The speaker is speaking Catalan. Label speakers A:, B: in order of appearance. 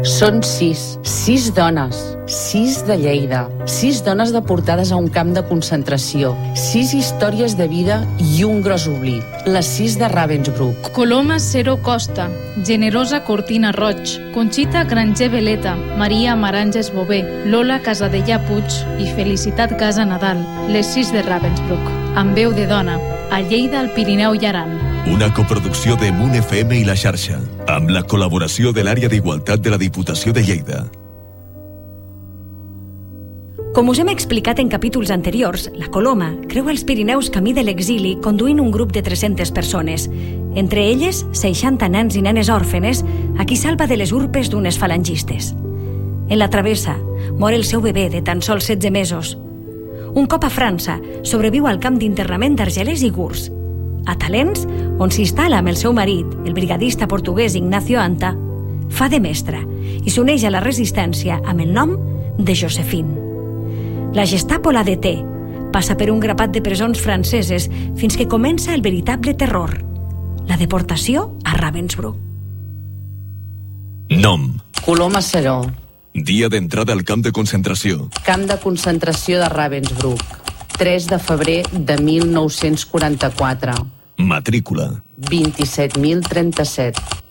A: Són 6 dones, 6 de Lleida, 6 dones deportades a un camp de concentració, 6 històries de vida i un gros oblit, les 6 de Ravensbrück.
B: Coloma Cero Costa, Generosa Cortina Roig, Conxita Granger Veleta, Maria Maranges Bové, Lola Casadellà Puig i Felicitat Casa Nadal, les 6 de Ravensbrück, amb veu de dona, a Lleida, al Pirineu i Aran.
C: Una coproducció de Munt FM i La Xarxa, amb la col·laboració de l'Àrea d'Igualtat de la Diputació de Lleida.
D: Com us hem explicat en capítols anteriors, la Coloma creua els Pirineus camí de l'exili conduint un grup de 300 persones, entre elles 60 nens i nenes òrfenes a qui salva de les urpes d'unes falangistes. En la travessa mor el seu bebè de tan sols 16 mesos. Un cop a França, sobreviu al camp d'internament d'Argelers i Gurs. A Talents, on s'instal·la amb el seu marit, el brigadista portuguès Ignacio Anta, fa de mestra i s'uneix a la resistència amb el nom de Josephine. La Gestapo la deté, passa per un grapat de presons franceses fins que comença el veritable terror, la deportació a Ravensbrück.
C: Nom:
A: Coloma Seró.
C: Dia d'entrada al camp de concentració.
A: Camp de concentració de Ravensbrück, 3 de febrer de 1944.
C: Matrícula:
A: 27.037.